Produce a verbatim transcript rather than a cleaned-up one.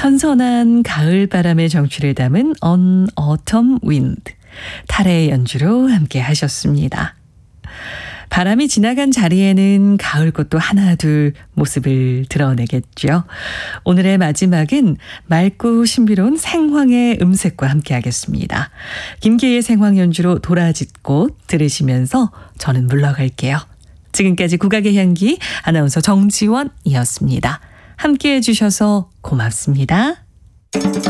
선선한 가을 바람의 정취를 담은 On Autumn Wind, 탈의 연주로 함께 하셨습니다. 바람이 지나간 자리에는 가을꽃도 하나둘 모습을 드러내겠죠. 오늘의 마지막은 맑고 신비로운 생황의 음색과 함께 하겠습니다. 김계희의 생황 연주로 도라지꽃 들으시면서 저는 물러갈게요. 지금까지 국악의 향기 아나운서 정지원이었습니다. 함께해 주셔서 고맙습니다.